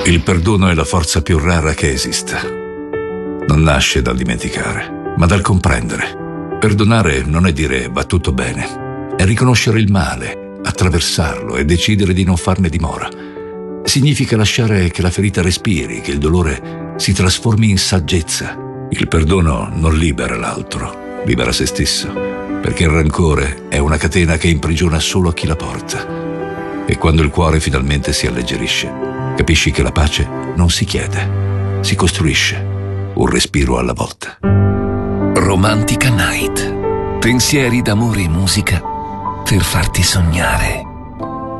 Il perdono è la forza più rara che esista. Non nasce dal dimenticare, ma dal comprendere. Perdonare non è dire va tutto bene, è riconoscere il male, attraversarlo e decidere di non farne dimora. Significa lasciare che la ferita respiri, che il dolore si trasformi in saggezza. Il perdono non libera l'altro, libera se stesso, perché il rancore è una catena che imprigiona solo chi la porta. E quando il cuore finalmente si alleggerisce, capisci che la pace non si chiede, si costruisce, un respiro alla volta. Romantica Night. Pensieri d'amore e musica per farti sognare.